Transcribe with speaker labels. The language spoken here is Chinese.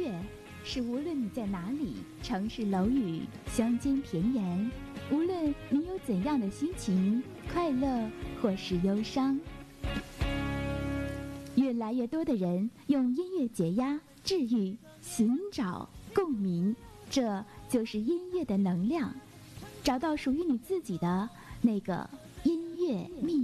Speaker 1: 乐是无论你在哪里，城市楼宇、乡间田园，无论你有怎样的心情，快乐或是忧伤，越来越多的人用音乐解压、治愈、寻找共鸣，这就是音乐的能量。找到属于你自己的那个音乐秘密。